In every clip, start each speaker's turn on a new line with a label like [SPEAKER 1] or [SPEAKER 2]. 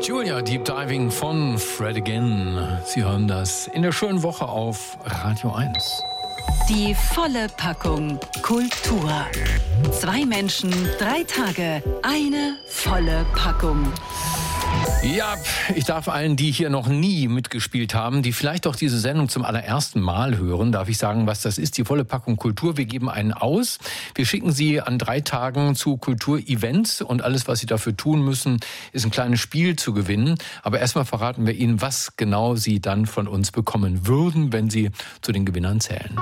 [SPEAKER 1] Julia, Deep Diving von Fred Again. Sie hören das in der schönen Woche auf Radio 1.
[SPEAKER 2] Die volle Packung Kultur. 2 Menschen, 3 Tage, eine volle Packung.
[SPEAKER 1] Ja, ich darf allen, die hier noch nie mitgespielt haben, die vielleicht auch diese Sendung zum allerersten Mal hören, darf ich sagen, was das ist, die volle Packung Kultur. Wir geben einen aus. Wir schicken Sie an 3 Tagen zu Kulturevents und alles, was Sie dafür tun müssen, ist ein kleines Spiel zu gewinnen. Aber erstmal verraten wir Ihnen, was genau Sie dann von uns bekommen würden, wenn Sie zu den Gewinnern zählen.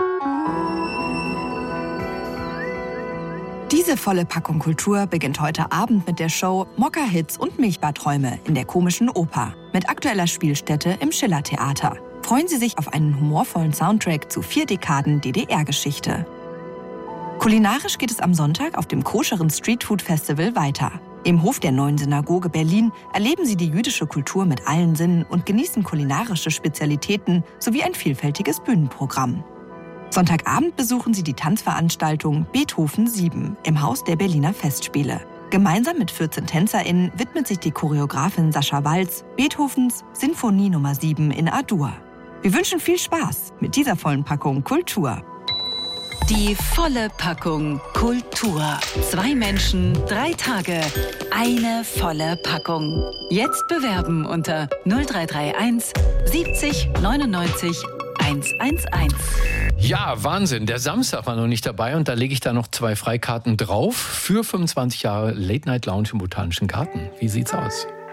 [SPEAKER 3] Diese volle Packung Kultur beginnt heute Abend mit der Show Mokka-Hits und Milchbarträume in der Komischen Oper mit aktueller Spielstätte im Schillertheater. Freuen Sie sich auf einen humorvollen Soundtrack zu 4 Dekaden DDR-Geschichte. Kulinarisch geht es am Sonntag auf dem koscheren Streetfood-Festival weiter. Im Hof der Neuen Synagoge Berlin erleben Sie die jüdische Kultur mit allen Sinnen und genießen kulinarische Spezialitäten sowie ein vielfältiges Bühnenprogramm. Sonntagabend besuchen Sie die Tanzveranstaltung Beethoven 7 im Haus der Berliner Festspiele. Gemeinsam mit 14 TänzerInnen widmet sich die Choreografin Sascha Walz Beethovens Sinfonie Nummer 7 in A-Dur. Wir wünschen viel Spaß mit dieser vollen Packung Kultur.
[SPEAKER 2] Die volle Packung Kultur. 2 Menschen, 3 Tage, eine volle Packung. Jetzt bewerben unter 0331 70 99 111.
[SPEAKER 1] Ja, Wahnsinn. Der Samstag war noch nicht dabei und da lege ich da noch 2 Freikarten drauf für 25 Jahre Late Night Lounge im Botanischen Garten. Wie sieht's aus?